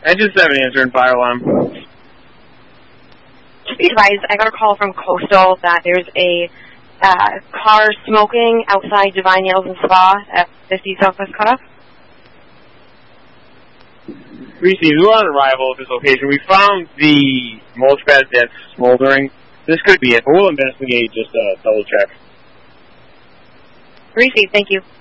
Engine 7 answering fire alarm. Just be advised, I got a call from Coastal that there's a car smoking outside Divine Nails and Spa at 50 Southwest Cutoff. Reese, we're on arrival at this location. We found the mulch bed that's smoldering. This could be it, but we'll investigate, just double check. Reese, thank you.